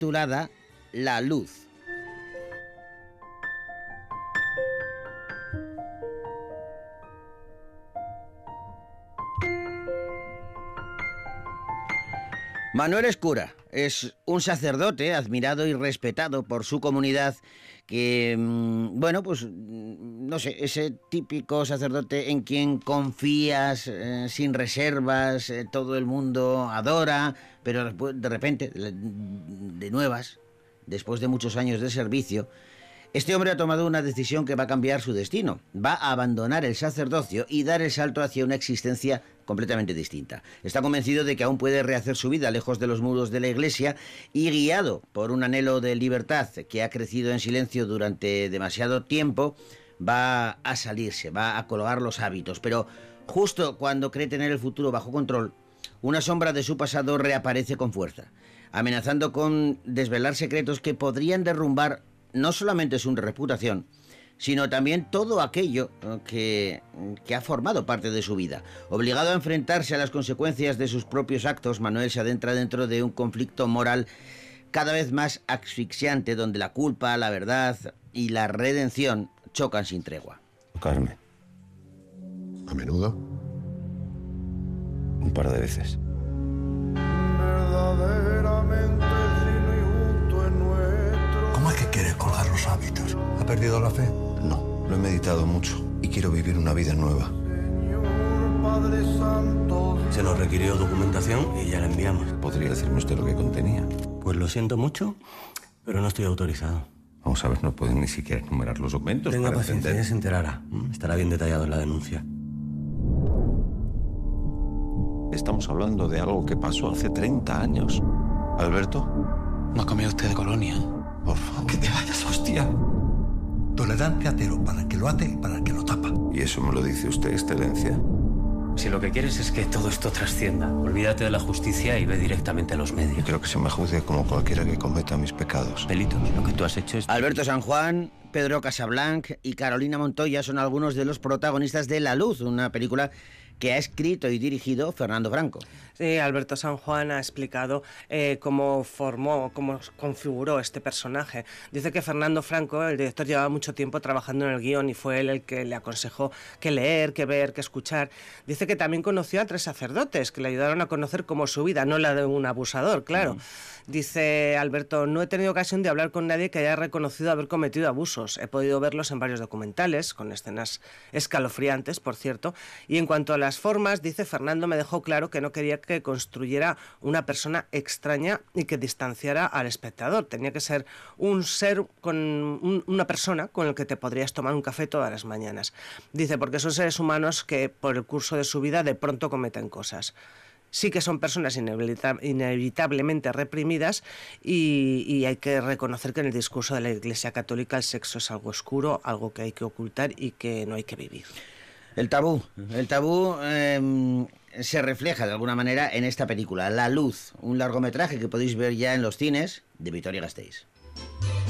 titulada La Luz. Manuel Escura es un sacerdote admirado y respetado por su comunidad que, bueno, pues, no sé, ese típico sacerdote en quien confías sin reservas, todo el mundo adora, pero de repente, de nuevas, después de muchos años de servicio, este hombre ha tomado una decisión que va a cambiar su destino. Va a abandonar el sacerdocio y dar el salto hacia una existencia completamente distinta. Está convencido de que aún puede rehacer su vida lejos de los muros de la iglesia y, guiado por un anhelo de libertad que ha crecido en silencio durante demasiado tiempo, va a salirse, va a colgar los hábitos. Pero justo cuando cree tener el futuro bajo control, una sombra de su pasado reaparece con fuerza, amenazando con desvelar secretos que podrían derrumbar no solamente su reputación, sino también todo aquello que ha formado parte de su vida. Obligado a enfrentarse a las consecuencias de sus propios actos, Manuel se adentra dentro de un conflicto moral cada vez más asfixiante, donde la culpa, la verdad y la redención chocan sin tregua. Carmen. ¿A menudo? Un par de veces. Verdaderamente fino y justo es nuestro. ¿Cómo es que quieres colgar los hábitos? ¿Ha perdido la fe? No, lo he meditado mucho y quiero vivir una vida nueva. Señor Padre Santo. Se nos requirió documentación y ya la enviamos. ¿Podría decirme usted lo que contenía? Pues lo siento mucho, pero no estoy autorizado. Vamos a ver, no pueden ni siquiera enumerar los documentos. Tenga para paciencia, entender. ya se enterará. Estará bien detallado en la denuncia. Estamos hablando de algo que pasó hace 30 años. ¿Alberto? ¿No ha comido usted de colonia? Por favor, que te vayas, hostia. Tolerancia cero para el que lo hace y para el que lo tapa. ¿Y eso me lo dice usted, excelencia? Si lo que quieres es que todo esto trascienda, olvídate de la justicia y ve directamente a los Yo medios. quiero que se me juzgue como cualquiera que cometa mis pecados. Delitos, lo que tú has hecho es... Alberto San Juan, Pedro Casablanc y Carolina Montoya son algunos de los protagonistas de La Luz, una película que ha escrito y dirigido Fernando Franco. Sí, Alberto San Juan ha explicado cómo configuró este personaje. Dice que Fernando Franco, el director, llevaba mucho tiempo trabajando en el guión y fue él el que le aconsejó qué leer, qué ver, qué escuchar. Dice que también conoció a 3 sacerdotes que le ayudaron a conocer cómo su vida, no la de un abusador, claro. Dice Alberto, no he tenido ocasión de hablar con nadie que haya reconocido haber cometido abusos. He podido verlos en varios documentales, con escenas escalofriantes, por cierto. Y en cuanto a las formas, dice, Fernando me dejó claro que no quería que construyera una persona extraña y que distanciara al espectador. Tenía que ser un ser, una persona con el que te podrías tomar un café todas las mañanas. Dice, porque son seres humanos que por el curso de su vida de pronto cometen cosas. Sí que son personas inevitablemente reprimidas y hay que reconocer que en el discurso de la Iglesia Católica el sexo es algo oscuro, algo que hay que ocultar y que no hay que vivir. El tabú se refleja de alguna manera en esta película, La Luz, un largometraje que podéis ver ya en los cines de Vitoria-Gasteiz.